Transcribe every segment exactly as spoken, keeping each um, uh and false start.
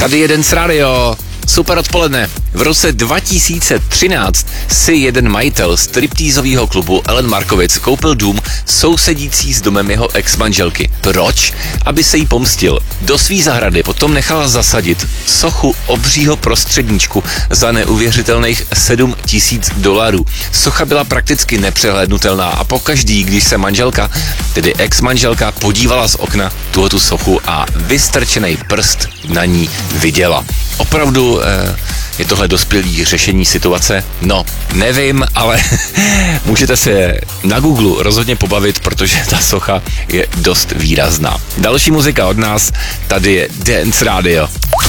Tady jeden z radio. Super odpoledne. V roce dva tisíce třináct si jeden majitel striptýzového klubu Ellen Markovic koupil dům sousedící s domem jeho ex-manželky. Proč? Aby se jí pomstil. Do svý zahrady potom nechal zasadit sochu obřího prostředníčku za neuvěřitelných sedm tisíc dolarů. Socha byla prakticky nepřehlédnutelná a pokaždý, když se manželka, tedy ex-manželka, podívala z okna tuhletu sochu a vystrčený prst na ní viděla. Opravdu eh, je tohle dospělý řešení situace? No, nevím, ale můžete se na Google rozhodně pobavit, protože ta socha je dost výrazná. Další muzika od nás, tady je Dance Radio.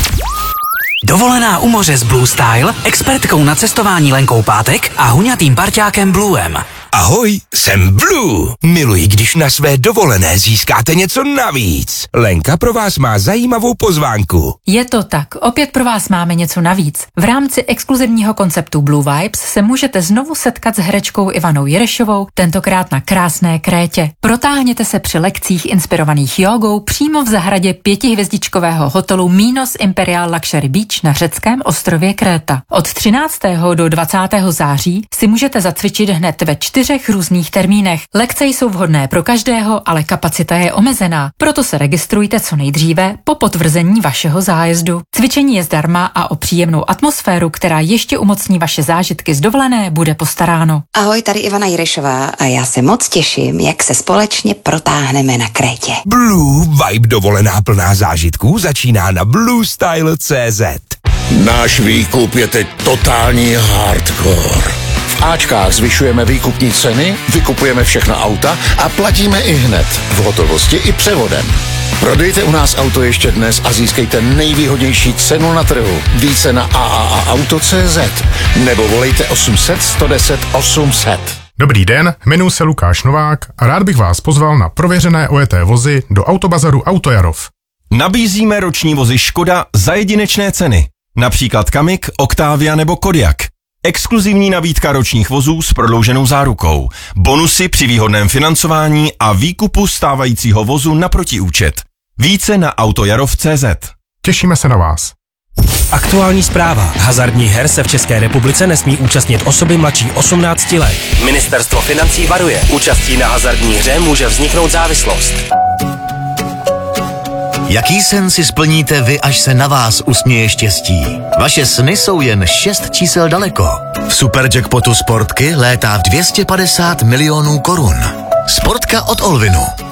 Dovolená u moře s Blue Style, expertkou na cestování Lenkou Pátek a huňatým parťákem Bluem. Ahoj, jsem Blue. Miluji, když na své dovolené získáte něco navíc. Lenka pro vás má zajímavou pozvánku. Je to tak, opět pro vás máme něco navíc. V rámci exkluzivního konceptu Blue Vibes se můžete znovu setkat s herečkou Ivanou Jirešovou, tentokrát na krásné Krétě. Protáhněte se při lekcích inspirovaných jogou přímo v zahradě pětihvězdičkového hotelu Minos Imperial Luxury Beach na řeckém ostrově Kréta. Od třináctého do dvacátého září si můžete zacvičit hned ve čtyřech různých termínech. Lekce jsou vhodné pro každého, ale kapacita je omezená, proto se registrujte co nejdříve po potvrzení vašeho zájezdu. Cvičení je zdarma a o příjemnou atmosféru, která ještě umocní vaše zážitky z dovolené, bude postaráno. Ahoj, tady Ivana Jirešová a já se moc těším, jak se společně protáhneme na Krétě. Blue Vibe dovolená plná zážitků začíná na blue style tečka cé zet. Náš výkup je teď totální hardcore. V Ačkách zvyšujeme výkupní ceny, vykupujeme všechna auta a platíme i hned, v hotovosti i převodem. Prodejte u nás auto ještě dnes a získejte nejvýhodnější cenu na trhu. Více na a a a auto tečka cé zet nebo volejte osm set, sto deset, osm set. Dobrý den, jmenuji se Lukáš Novák a rád bych vás pozval na prověřené ojeté vozy do autobazaru Autojarov. Nabízíme roční vozy Škoda za jedinečné ceny, například Kamiq, Octavia nebo Kodiaq. Exkluzivní nabídka ročních vozů s prodlouženou zárukou, bonusy při výhodném financování a výkupu stávajícího vozu na protiúčet. Více na autojarov tečka cé zet. Těšíme se na vás. Aktuální zpráva. Hazardních her se v České republice nesmí účastnit osoby mladší osmnácti let. Ministerstvo financí varuje. Účastí na hazardní hře může vzniknout závislost. Jaký sen si splníte vy, až se na vás usměje štěstí? Vaše sny jsou jen šest čísel daleko. V Superjackpotu Sportky létá v dvě stě padesát milionů korun. Sportka od Olvinu.